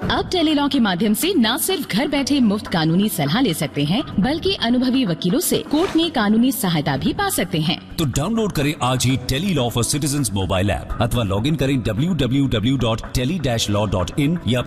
अब टेलीलॉ के माध्यम से न सिर्फ घर बैठे मुफ्त कानूनी सलाह ले सकते हैं, बल्कि अनुभवी वकीलों से कोर्ट में कानूनी सहायता भी पा सकते हैं। तो डाउनलोड करें आज ही Tele-Law for citizens mobile app अथवा लॉग इन करें www.tele-law.in या